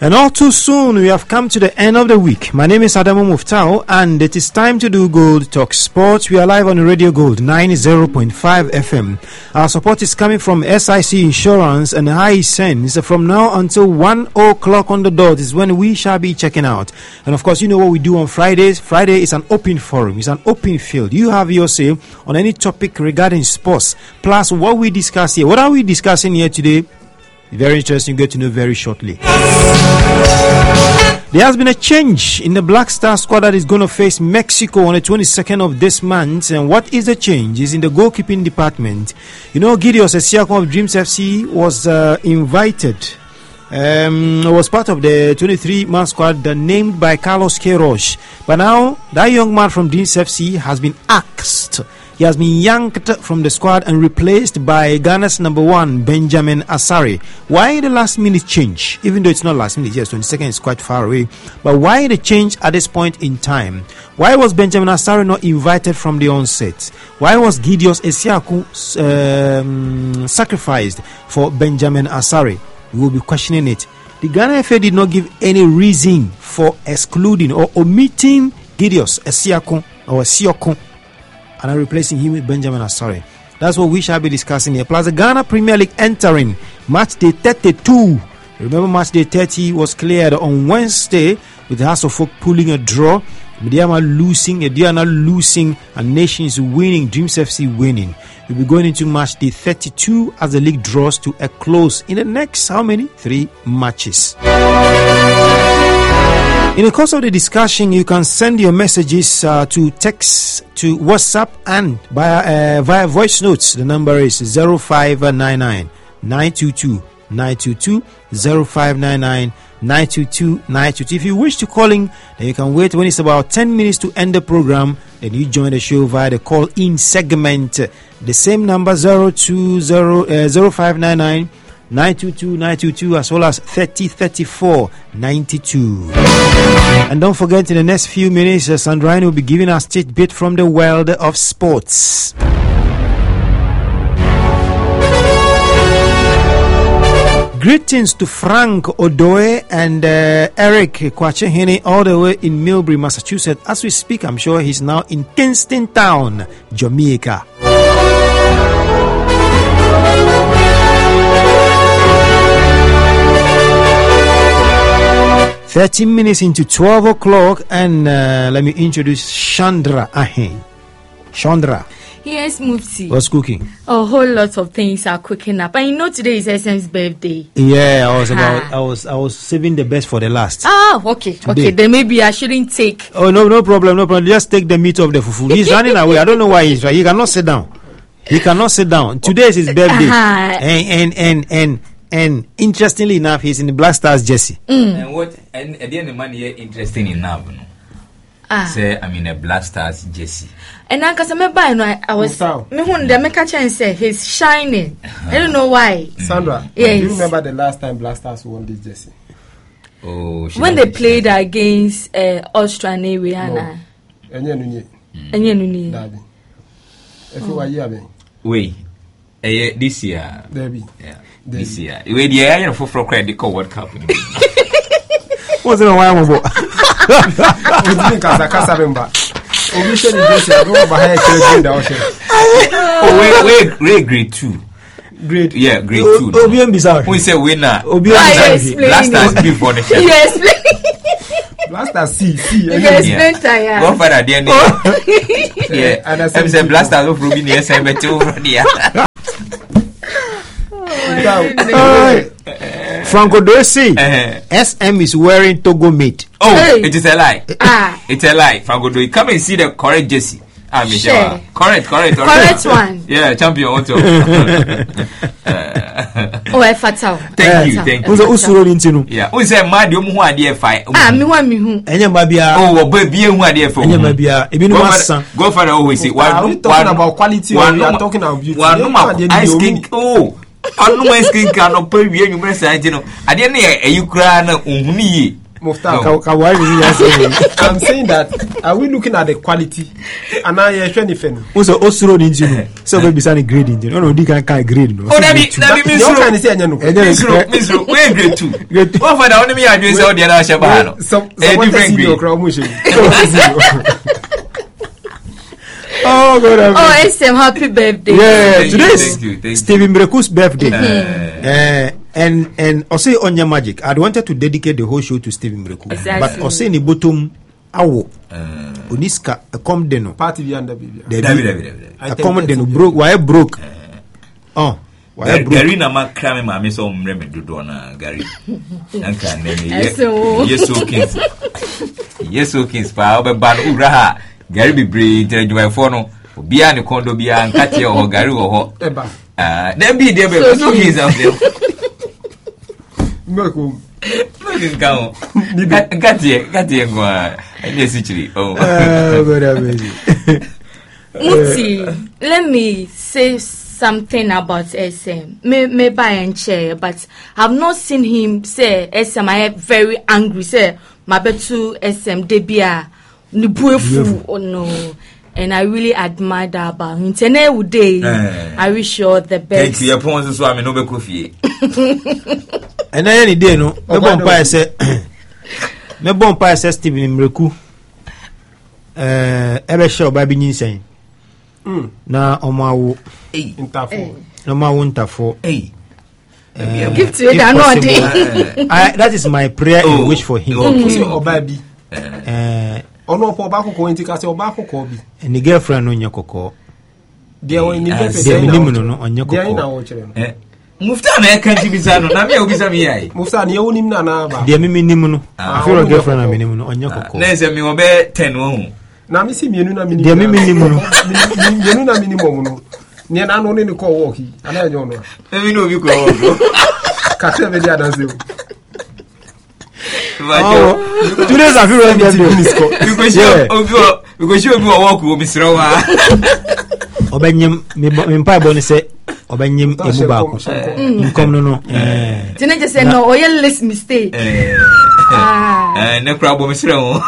And all too soon, we have come to the end of the week. My name is Adamu Muftao, and it is time to do Gold Talk Sports. We are live on Radio Gold 90.5 FM. Our support is coming from SIC Insurance and Hisense. From now until 1 o'clock on the dot is when we shall be checking out. And of course, you know what we do on Fridays. Friday is an open forum. It's an open field. You have your say on any topic regarding sports. Plus, what we discuss here. What are we discussing here today? Very interesting, get to know very shortly. There has been a change in the Black Star squad that is going to face Mexico on the 22nd of this month. And what is the change? Is in the goalkeeping department. You know, Gideos Esiakon of Dreams FC was invited. Was part of the 23-man squad named by Carlos Queiroz. But now, that young man from Dreams FC has been axed. He has been yanked from the squad and replaced by Ghana's number 1, Benjamin Asare. Why the last minute change? Even though it's not last minute, yes, 22nd is quite far away. But why the change at this point in time? Why was Benjamin Asare not invited from the onset? Why was Gideos Esiakon sacrificed for Benjamin Asare? We will be questioning it. The Ghana FA did not give any reason for excluding or omitting Gideos Esiakon or Esiakon and replacing him with Benjamin Asare. That's what we shall be discussing here. Plus the Ghana Premier League entering match day 32. Remember, match day 30 was cleared on Wednesday with the House of Folk pulling a draw. Mediama losing, Ediana losing, and Nations winning, Dreams FC winning. We'll be going into match day 32 as the league draws to a close in the next, how many? 3 matches. In the course of the discussion, you can send your messages to text, to WhatsApp, and via voice notes. The number is 0599 922 922 0599 922 922. If you wish to call in, then you can wait when it's about 10 minutes to end the program. Then you join the show via the call-in segment. The same number 0599 922 922 as well as 3034 92. And don't forget, in the next few minutes, Sandraini will be giving us tidbit from the world of sports. Greetings to Frank Odoe and Eric Kwachehene all the way in Millbury, Massachusetts. As we speak, I'm sure he's now in Kingston Town, Jamaica. 13 minutes into 12 o'clock, and let me introduce Chandra Ahen. Chandra. Yes, Mufti. What's cooking? A whole lot of things are cooking up. I know today is SM's birthday. Yeah, I was saving the best for the last. Ah, okay. Today. Okay, then maybe I shouldn't take. Oh, no problem. Just take the meat of the fufu. He's running away. I don't know why he's right. He cannot sit down. Today is his birthday. And interestingly enough, he's in the Black Stars jersey. And what? And at the end of the money, here, interesting enough, no? Say I'm in a Black Stars jersey. And I was say he's shining. I don't know why. Sandra, yes. Do you remember the last time Black Stars won this jersey? Oh, when they played against Australia, Rihanna. Wait, this year. Derby. Yeah. This year. Wait, yeah, for credit call World Cup. What's the why I'm about? Wait, grade 2. Grade 2. Obian bizarre. We say winner. Obian Black Stars before the show. Yes, Black Stars C. Yes, yeah. Go for that, dear. Yeah, and I said Black Stars of Ruby near Sabato. Franco Dorsey, SM is wearing Togo mate. Oh, hey. It is a lie. It's a lie. Franco Dorsey, come and see the correct Jesse. Sure. Correct one. Yeah, champion auto. Fatal. Thank you. Yeah. Who say mad you who are there fight? Me who. Enya babia. Oh, baby who are there for. Enya babia. Ebinu masa. Go for always say one talking about quality, we are talking about beauty. One ice king. Oh. Anu my skin cannot pay you. You must say, you know. I didn't hear you cry. Unhuni. I'm saying that are we looking at the quality? And now you're trying to find. Also, Osro needs you. So maybe signing grading. No, they can't grade. Oh, that be Miss Ro. Where grade 2? Grade 2. What for the only me I do is all the other Shabano. Someone different grade. Oh God! Oh, SM, happy birthday! Yeah, today is Stephen Breku's birthday. And also on your magic, I wanted to dedicate the whole show to Stephen Breku. Exactly. But also in the bottom, awo, Uniska a come deno. Party beyond the David. A common deno broke. Why broke? Oh, why broke? Gary na ma krame ma me so mreme dodo na Gary. Anka neme yes okins pa obeban uraha Gary be brave tell for no bia ne kondo bia nkate o Gary wo ho eba dem be there be so okins am there Meko Meko nkate ngwa ene sichiri oh Muti, let me say something about SM. Me buy and chair, but I've not seen him say SM. I am very angry. Say my betu SM debia nibuefu oh no, and I really admire that about him. Today, I wish you all the best. Thank you. Your points so I me no be coffee. And any day no, me bompa say Stephen Breku. Ebe show baby nyin na omawo intafo no ma wonderful give to it that is my prayer and wish for him. Obabi ono po ba ko nti ka se oba ko bi and the girlfriend no nyekoko dia won ni no onyekoko na wo kire no mufta na kan ti bisa no na me obisa me yayi mufta na yewonim na na ba dia mimi nim no afiro girlfriend na mimi no onyekoko na se me obe 10 wo na mi si mienu na minimum dia mimi nim no mienu na minimum no ne na no ne ko work yi ana enyo no me no bi ko work ka se be dia danse today's a very good day because you work wo misro wa obenyem me mpa bo ne se obenyem emu ba ko nkom no tine je say no oyeless mistake ne kra bo misro wo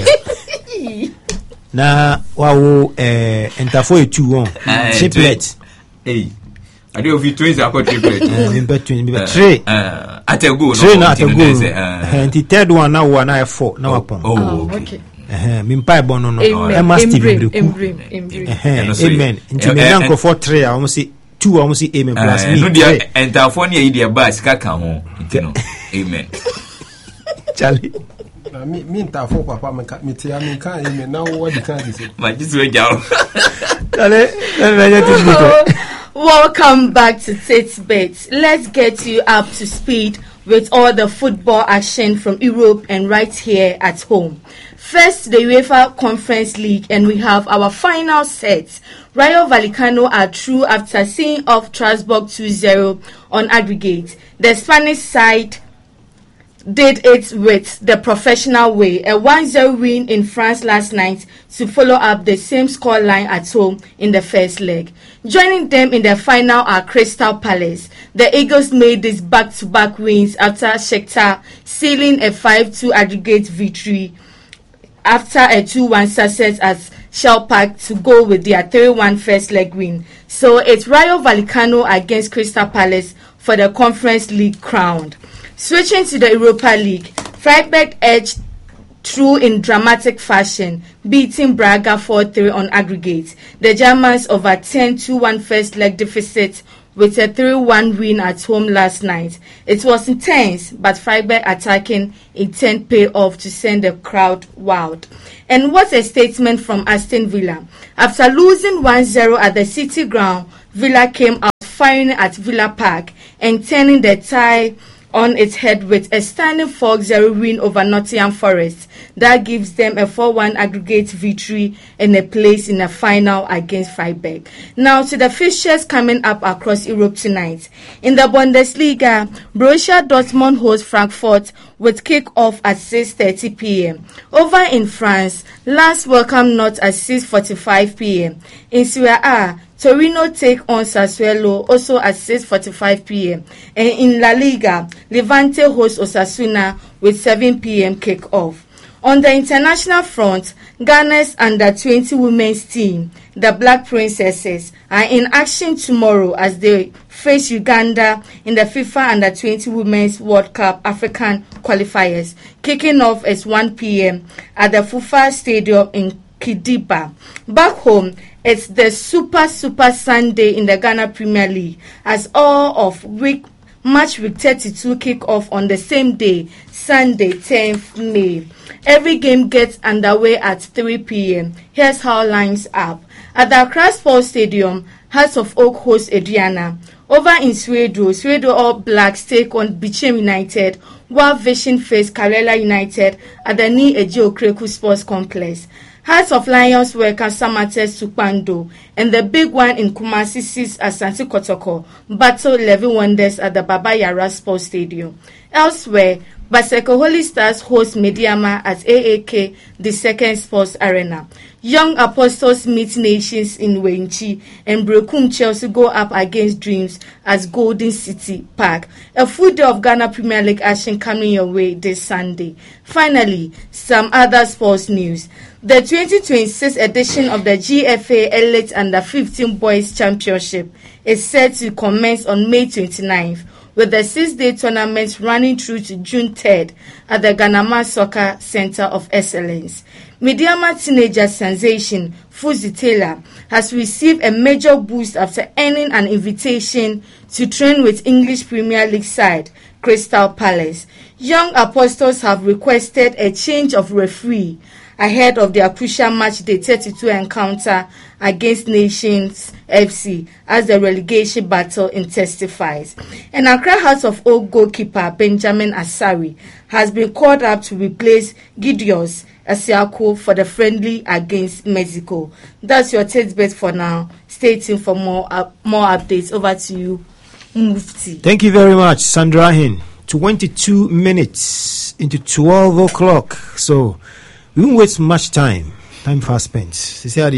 na wawo entafo etu won triplet ade ofi twins akọ triplet be twins be three atego no atego and the third one now one na 4 na wapon okay mi mpa bo no Emma Steve Breku amen nti me nanko for 3 almost see 2 almost see amen plus me no dia entafo ne idea ba sika kan ho ntino amen Charlie me ntafo papa me tia me kan amen now what the can say ma jisu ejawo Charlie welcome back to Titbits. Let's get you up to speed with all the football action from Europe and right here at home. First, the UEFA Conference League, and we have our final set. Rayo Vallecano are through after seeing off Strasbourg 2-0 on aggregate. The Spanish side did it with the professional way, a 1-0 win in France last night to follow up the same scoreline at home in the first leg. Joining them in the final are Crystal Palace. The Eagles made these back-to-back wins after Shakhtar sealing a 5-2 aggregate victory after a 2-1 success at Shell Park to go with their 3-1 first leg win. So it's Rayo Vallecano against Crystal Palace for the Conference League crown. Switching to the Europa League, Freiburg edged through in dramatic fashion, beating Braga 4-3 on aggregate. The Germans overturned 2-1 first leg deficit with a 3-1 win at home last night. It was intense, but Freiburg attacking intent paid off to send the crowd wild. And what a statement from Aston Villa. After losing 1-0 at the City ground, Villa came out firing at Villa Park and turning the tie on its head with a stunning 4-0 win over Nottingham Forest. That gives them a 4-1 aggregate victory and a place in the final against Freiburg. Now to the fixtures coming up across Europe tonight. In the Bundesliga, Borussia Dortmund hosts Frankfurt with kick-off at 6:30 p.m. Over in France, Lens welcome Nantes at 6:45 p.m. In Serie A, Torino take on Sassuolo also at 6:45 p.m. And in La Liga, Levante hosts Osasuna with 7 p.m. kick-off. On the international front, Ghana's under-20 women's team, the Black Princesses, are in action tomorrow as they face Uganda in the FIFA Under-20 Women's World Cup African qualifiers, kicking off at 1 p.m. at the FUFA Stadium in Kidiba. Back home, it's the Super Sunday in the Ghana Premier League as all of match week 32 kick off on the same day, Sunday 10th May. Every game gets underway at 3 p.m. Here's how lines up. At the Accra Sports Stadium, Hearts of Oak host Adriana. Over in Swedo All Blacks take on Bichem United, while Vision face Karela United at the Ni Eji Okreku Sports Complex. Hearts of Lions welcome Samates Supando, and the big one in Kumasi sees Asante Kotoko battle 11 Wonders at the Baba Yara Sports Stadium. Elsewhere, Baseko Holy Stars host Mediama at AAK, the second sports arena. Young Apostles meet Nations in Wenchi, and Brekum Chelsea go up against Dreams at Golden City Park. A full day of Ghana Premier League action coming your way this Sunday. Finally, some other sports news. The 2026 edition of the GFA Elite Under-15 Boys Championship is set to commence on May 29th, with the 6-day tournament running through to June 3rd at the Ganama Soccer Center of Excellence. Mediama teenager sensation Fuzi Taylor has received a major boost after earning an invitation to train with English Premier League side Crystal Palace. Young Apostles have requested a change of referee ahead of their crucial match day 32 encounter against Nations FC as the relegation battle intensifies. And Accra Hearts of Oak goalkeeper Benjamin Asari has been called up to replace Gideos Asiako for the friendly against Mexico. That's your tidbit for now. Stay tuned for more updates. Over to you, Mufti. Thank you very much, Sandra Hin. 22 minutes into 12 o'clock. So we won't waste much time. Time fast spent. She said,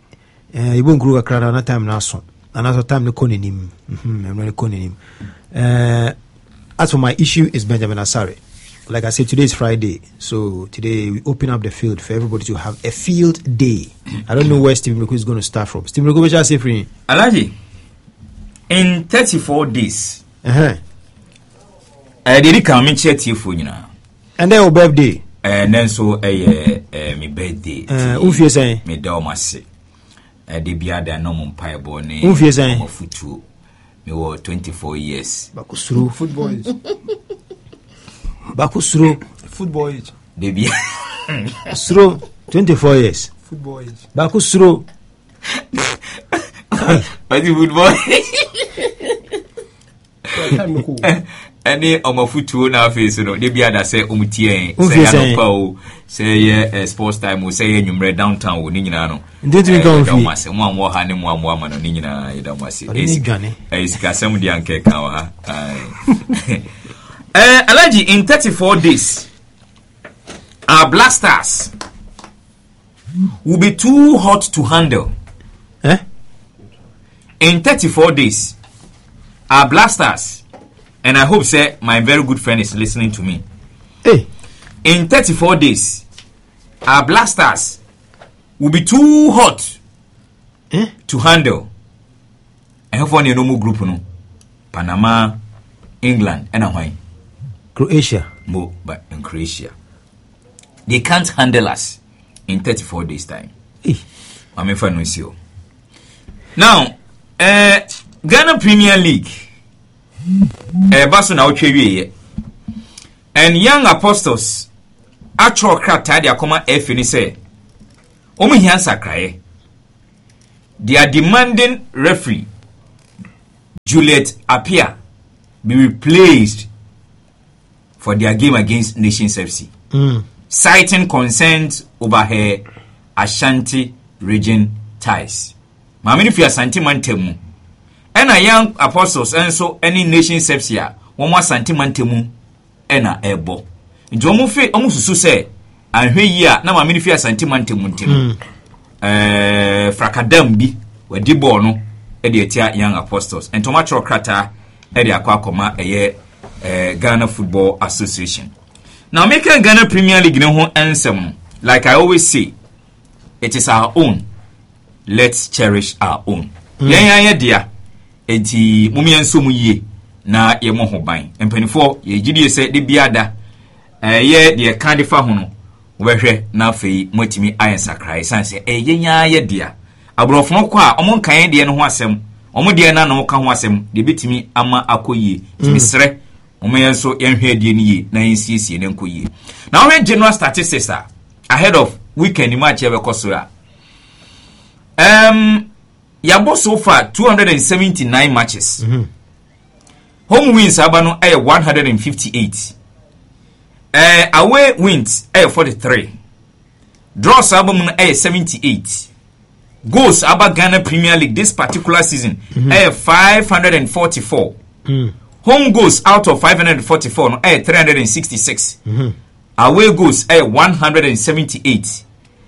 you won't grow a crowd on a time now. Another time, the conin him. As for my issue, is Benjamin Asare. Like I said, today is Friday. So today we open up the field for everybody to have a field day. I don't know where Stephen Roko is going to start from. Stephen Roko, which I say for you? Alaji, in 34 days, I did come and check you for you now. And then your birthday. And then so my birthday. Who you saying? Me Dalmasi. The Biada no Mumpire born. Who you saying? Me were 24 years. Bakusuru football age. Bakusuru football age. The Bia Suro 24 years. Football age. Bakusuru. What the football? Any omafutu na face no de bia da say omutie say ya no say sports time say nyumre downtown wo ni nyina no ndetimi kan fi ma se mo amwo ha ne mo amwo ama no ni nyina yeda mo ase sika sam di anke kan wa ha Alaji, in 34 days our blasters will be too hot to handle. In 34 days our blasters, and I hope, sir, my very good friend is listening to me. Hey. In 34 days, our blasters will be too hot to handle. And how far you know more group no? Panama, England, and Hawaii. Croatia. More, but in Croatia. They can't handle us in 34 days' time. Hey. I'm in front with you. Now, Ghana Premier League. Basu na ochwe and Young Apostles actual krata dia koma F ni say omo hian sakraye. They are demanding referee Juliet Apia be replaced for their game against Nations FC, citing concerns over her Ashanti region ties. Mamini fi Ashanti mantemu and a Young Apostles and so any nation sepsia, one more santimantemu and a ebo. Jomo fe almost so say, and here now my minifia santimantemu. Fracadam be where Dibono, ɛde atia Young Apostles and tomato krata ɛde akwa akoma ɛyɛ Ghana Football Association. Now making Ghana Premier League no ho ansem, like I always say, it is our own. Let's cherish our own. Yɛn dia enti mumienso mu yie na ye mo ho ban. Empanifo ye gidie se de biada ye de kan de fa ho no wehwe na afei motimi ayensakrai sanse yenya ye dia. Abrofo no kwa omo kan de no ho asem. Omo de na no ka ho asem de betimi ama akoyie. Timi sere omo yenso yenhwe de ni ye na yensiesie ne nkoyie. Now when general statistics are ahead of weekend match ever kosura. Yabo so far 279 matches. Home wins abano 158. Away wins 43. Draws abano 78. Goals about Ghana Premier League this particular season 544. Home goals out of 544 366. Away goals 178.